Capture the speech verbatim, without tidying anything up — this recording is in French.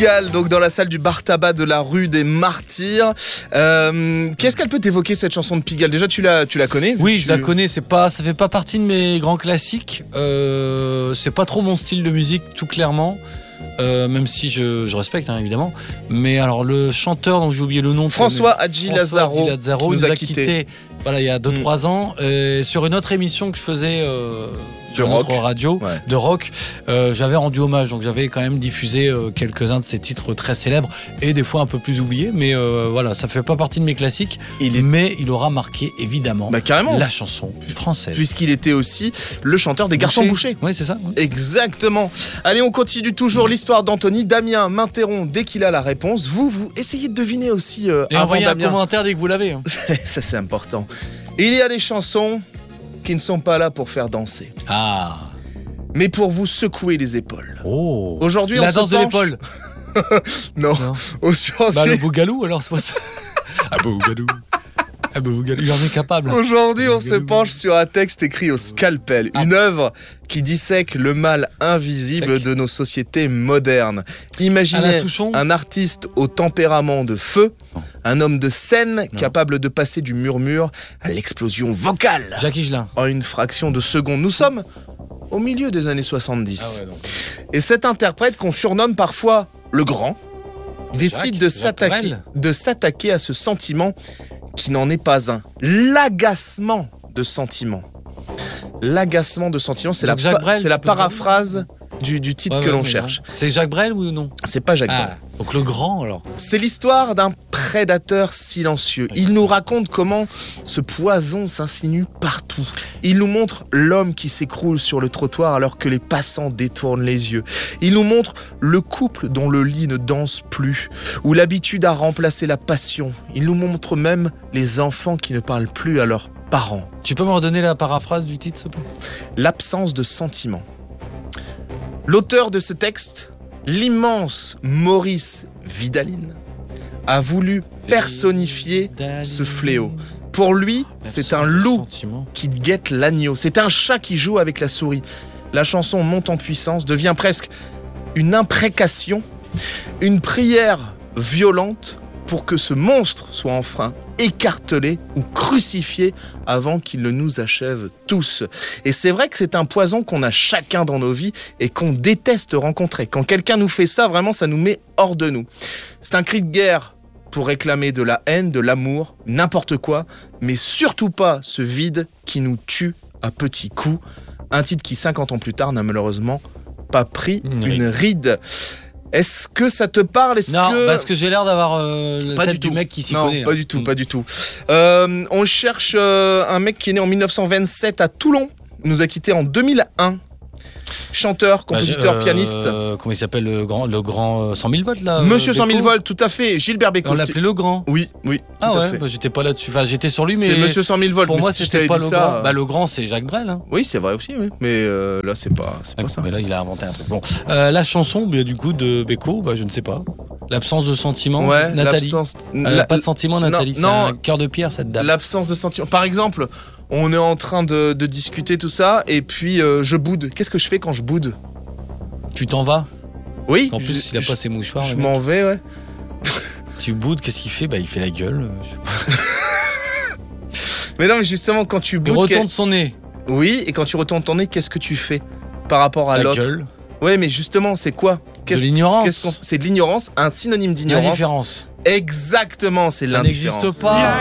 Pigalle, donc dans la salle du bar tabac de la rue des Martyrs. Euh, qu'est-ce qu'elle peut t'évoquer, cette chanson de Pigalle? Déjà, tu la, tu la connais? Oui, tu... je la connais. C'est pas, ça fait pas partie de mes grands classiques. Euh, c'est pas trop mon style de musique, tout clairement. Euh, même si je, je respecte, hein, évidemment. Mais alors, le chanteur, dont j'ai oublié le nom, François Hadji Lazaro, Lazaro, qui nous nous a a quittés quitté, voilà, il y a deux trois mmh. ans, euh, sur une autre émission que je faisais euh, sur notre radio ouais. de rock. Euh, j'avais rendu hommage, donc j'avais quand même diffusé euh, quelques-uns de ses titres très célèbres et des fois un peu plus oubliés. Mais euh, voilà, ça fait pas partie de mes classiques. Il est... Mais il aura marqué évidemment bah, carrément. la chanson française, puisqu'il était aussi le chanteur des Garçons Bouchés. Oui, c'est ça. Ouais. Exactement. Allez, on continue toujours l'histoire d'Anthony. Damien m'interrompt dès qu'il a la réponse. Vous, vous essayez de deviner aussi euh, et avant envoyez Damien. un commentaire dès que vous l'avez. Hein. Ça, c'est important. Il y a des chansons qui ne sont pas là pour faire danser. Ah. Mais pour vous secouer les épaules. Oh. Aujourd'hui, la on danse se penche... de l'épaule. non. non. Aujourd'hui... Bah, le bougalou, alors, c'est pas ça. Ah, bougalou. Ah, bougalou. Il en est capable. Aujourd'hui, on se penche sur un texte écrit au scalpel. Ah. Une œuvre qui dissèque le mal invisible Sec. de nos sociétés modernes. Imaginez un artiste au tempérament de feu, un homme de scène non. capable de passer du murmure à l'explosion vocale. Jacques Higelin. En une fraction de seconde. Nous sommes au milieu des années soixante-dix. Ah ouais, et cet interprète qu'on surnomme parfois le Grand décide Jacques, de, s'attaquer, de s'attaquer à ce sentiment qui n'en est pas un. L'agacement de sentiment. L'agacement de sentiment, c'est Donc la, pa- Brel, c'est la paraphrase du, du titre ouais, que ouais, l'on cherche. Non. C'est Jacques Brel, oui ou non? C'est pas Jacques ah, Brel. Donc le Grand, alors. C'est l'histoire d'un prédateur silencieux. Il nous raconte comment ce poison s'insinue partout. Il nous montre l'homme qui s'écroule sur le trottoir alors que les passants détournent les yeux. Il nous montre le couple dont le lit ne danse plus, où l'habitude a remplacé la passion. Il nous montre même les enfants qui ne parlent plus à leurs parents. Tu peux me redonner la paraphrase du titre, s'il te plaît? L'absence de sentiment. L'auteur de ce texte, l'immense Maurice Vidaline, a voulu personnifier Vidaline. ce fléau. Pour lui, c'est un loup qui guette l'agneau. C'est un chat qui joue avec la souris. La chanson monte en puissance, devient presque une imprécation, une prière violente pour que ce monstre soit enfin écartelé ou crucifié avant qu'il ne nous achève tous. Et c'est vrai que c'est un poison qu'on a chacun dans nos vies et qu'on déteste rencontrer. Quand quelqu'un nous fait ça, vraiment, ça nous met hors de nous. C'est un cri de guerre pour réclamer de la haine, de l'amour, n'importe quoi, mais surtout pas ce vide qui nous tue à petits coups. Un titre qui, cinquante ans plus tard, n'a malheureusement pas pris mmh, une ride. Est-ce que ça te parle? Est-ce Non, que... parce que j'ai l'air d'avoir euh, la pas tête du, tout. du mec qui s'y non, connaît. Non, pas du tout, mmh. pas du tout. Euh, on cherche euh, un mec qui est né en dix-neuf cent vingt-sept à Toulon. Il nous a quittés en deux mille un. Chanteur, compositeur, bah, euh, pianiste. Comment il s'appelle, le grand, le grand euh, cent mille volts là? Monsieur euh, cent mille volts, tout à fait. Gilbert Bécaud. On l'appelait le grand. Oui, oui. Tout ah à ouais, fait. bah, j'étais pas là-dessus. Enfin, j'étais sur lui, mais. C'est Monsieur cent mille volts. Pour mais moi, si c'était pas le ça, grand. euh... Bah, le grand, c'est Jacques Brel. Hein. Oui, c'est vrai aussi, oui. Mais euh, là, c'est pas, c'est pas ça. Mais là, il a inventé un truc. Bon, euh, la chanson, bah, du coup, de Bécaud, bah, je ne sais pas. L'absence de sentiment, ouais, Nathalie. Elle la... a pas de sentiment, Nathalie. Non, c'est un cœur de pierre, cette dame. L'absence de sentiment. Par exemple, on est en train de, de discuter tout ça, et puis euh, je boude. Qu'est-ce que je fais quand je boude? Tu t'en vas? Oui. En plus, je, il a pas ses mouchoirs. Je m'en vais, ouais. Tu boudes, qu'est-ce qu'il fait? Bah, il fait la gueule. Mais non, mais justement, quand tu boudes. Il retourne son nez. Oui, et quand tu retournes ton nez, qu'est-ce que tu fais par rapport à la l'autre? Gueule. Ouais, mais justement, c'est quoi? De l'ignorance. Qu'est-ce qu'on... C'est de l'ignorance, un synonyme d'ignorance. L'indifférence. Exactement, c'est de ça l'indifférence. Ça n'existe pas.